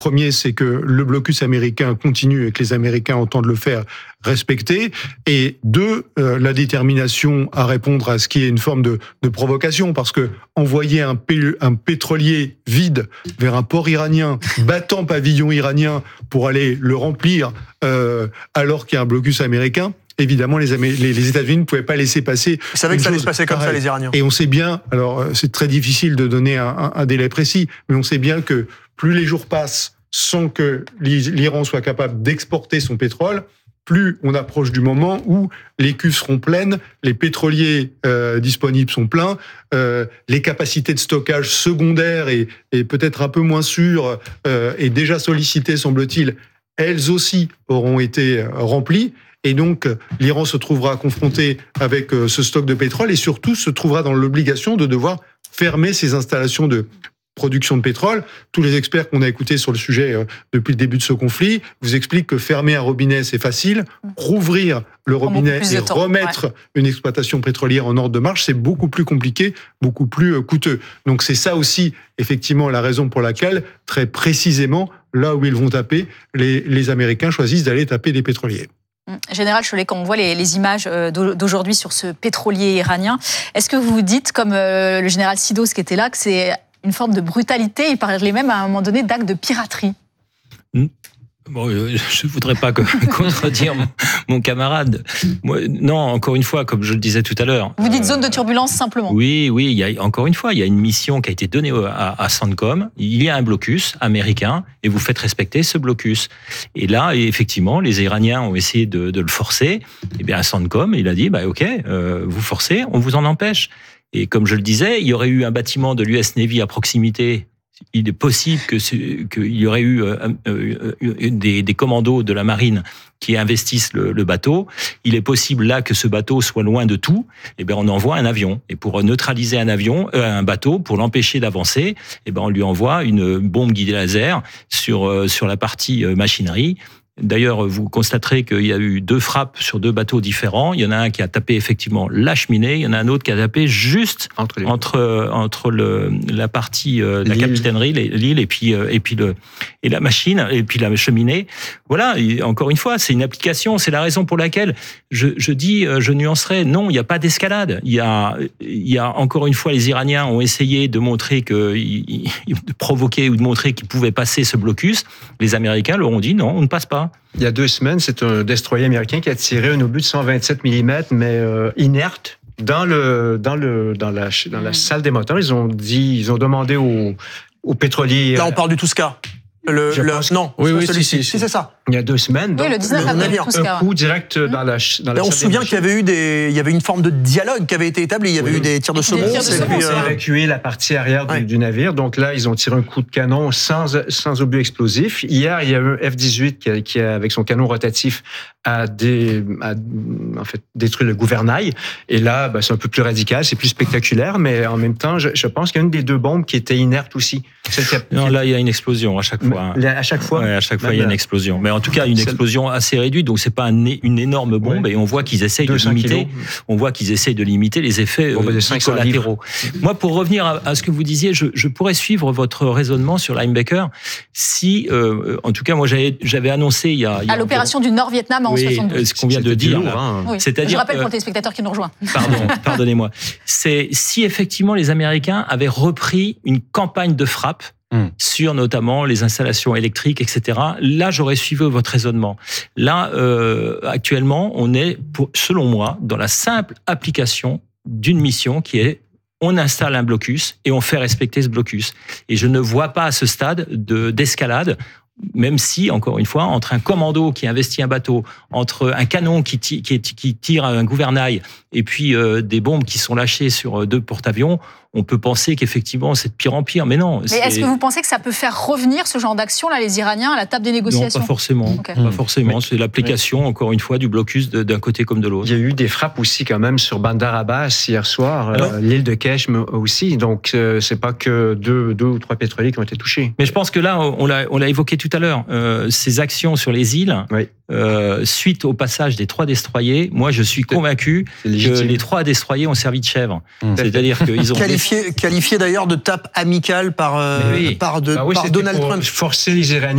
Premier, c'est que le blocus américain continue et que les Américains entendent le faire respecter. Et deux, la détermination à répondre à ce qui est une forme de provocation, parce que envoyer un pétrolier vide vers un port iranien, battant pavillon iranien pour aller le remplir, alors qu'il y a un blocus américain, évidemment, les États-Unis ne pouvaient pas laisser passer. Ils savaient que ça allait se passer comme ça, les Iraniens. Et on sait bien, alors c'est très difficile de donner un délai précis, mais on sait bien que plus les jours passent sans que l'Iran soit capable d'exporter son pétrole, plus on approche du moment où les cuves seront pleines, les pétroliers disponibles sont pleins, les capacités de stockage secondaires et peut-être un peu moins sûres et déjà sollicitées, semble-t-il, elles aussi auront été remplies. Et donc, l'Iran se trouvera confronté avec ce stock de pétrole et surtout se trouvera dans l'obligation de devoir fermer ses installations de production de pétrole. Tous les experts qu'on a écoutés sur le sujet depuis le début de ce conflit vous expliquent que fermer un robinet, c'est facile. Rouvrir le robinet et remettre une exploitation pétrolière en ordre de marche, c'est beaucoup plus compliqué, beaucoup plus coûteux. Donc c'est ça aussi, effectivement, la raison pour laquelle, très précisément, là où ils vont taper, les Américains choisissent d'aller taper des pétroliers. Général Chollet, quand on voit les images d'aujourd'hui sur ce pétrolier iranien, est-ce que vous vous dites, comme le général Sidos qui était là, que c'est une forme de brutalité, il parlait même à un moment donné d'acte de piraterie? Bon, je ne voudrais pas contredire mon camarade. Moi, non, encore une fois, comme je le disais tout à l'heure. Vous dites zone de turbulence simplement. Oui, encore une fois, il y a une mission qui a été donnée à CENTCOM. Il y a un blocus américain et vous faites respecter ce blocus. Et là, effectivement, les Iraniens ont essayé de le forcer. Et bien, CENTCOM, il a dit, OK, vous forcez, on vous en empêche. Et comme je le disais, il y aurait eu un bâtiment de l'US Navy à proximité. Il est possible qu'il y aurait eu des commandos de la marine qui investissent le bateau. Il est possible là que ce bateau soit loin de tout. Eh bien, on envoie un avion. Et pour neutraliser un bateau, pour l'empêcher d'avancer, eh bien, on lui envoie une bombe guidée laser sur la partie machinerie. D'ailleurs, vous constaterez qu'il y a eu 2 frappes sur 2 bateaux différents. Il y en a un qui a tapé effectivement la cheminée, il y en a un autre qui a tapé juste entre la partie la capitainerie, l'île et la machine et puis la cheminée. Voilà. Et encore une fois, c'est une application. C'est la raison pour laquelle je nuancerai. Non, il n'y a pas d'escalade. Il y a encore une fois, les Iraniens ont essayé de montrer de provoquer ou de montrer qu'ils pouvaient passer ce blocus. Les Américains leur ont dit non, on ne passe pas. Il y a 2 semaines, c'est un destroyer américain qui a tiré un obus de 127 mm, mais inerte, dans la salle des moteurs. Ils ont demandé aux pétroliers. Là, on parle du Tuska. Non, oui, si, c'est ça. Il y a 2 semaines. Oui, le 19 avril, un coup direct dans la on se souvient qu'il y avait il y avait une forme de dialogue qui avait été établie. Il y avait eu des tirs de semonce. Ils ont évacué la partie arrière du navire. Donc là, ils ont tiré un coup de canon sans obus explosif. Hier, il y a un F-18 qui avec son canon rotatif, a détruit le gouvernail. Et là, c'est un peu plus radical, c'est plus spectaculaire, mais en même temps, je pense qu'il y a une des 2 bombes qui était inerte aussi. Non, là, il y a une explosion à chaque fois. À chaque fois? Ouais, à chaque fois, il y a une explosion. Mais en tout cas, une explosion assez réduite, donc c'est pas une énorme bombe, et on voit qu'ils essayent de limiter. On voit qu'ils essayent de limiter les effets collatéraux. Moi, pour revenir à ce que vous disiez, je pourrais suivre votre raisonnement sur Linebacker. Si, en tout cas, moi, j'avais annoncé il y a l'opération du Nord-Vietnam en 72. Ce qu'on vient de dire. Oui. C'est-à-dire, je rappelle pour les téléspectateurs qui nous rejoignent. Pardonnez-moi. C'est si effectivement les Américains avaient repris une campagne de frappe sur notamment les installations électriques, etc. Là, j'aurais suivi votre raisonnement. Là, actuellement, on est, selon moi, dans la simple application d'une mission qui est on installe un blocus et on fait respecter ce blocus. Et je ne vois pas à ce stade d'escalade, même si, encore une fois, entre un commando qui investit un bateau, entre un canon qui tire un gouvernail et puis des bombes qui sont lâchées sur 2 porte-avions, on peut penser qu'effectivement, c'est de pire en pire. Mais non. Mais est-ce que vous pensez que ça peut faire revenir ce genre d'action, là, les Iraniens, à la table des négociations? Non, pas forcément. Okay. Pas forcément. C'est l'application, encore une fois, du blocus d'un côté comme de l'autre. Il y a eu des frappes aussi, quand même, sur Bandar Abbas hier soir, l'île de Keshm aussi. Donc, c'est pas que 2 ou 3 pétroliers qui ont été touchés. Mais je pense que là, on l'a évoqué tout à l'heure, ces actions sur les îles, suite au passage des 3 destroyers, moi, je suis convaincu que les 3 destroyers ont servi de chèvre. C'est-à-dire qu'ils ont qualifié d'ailleurs de tape amicale par Donald Trump. Forcer les Iraniens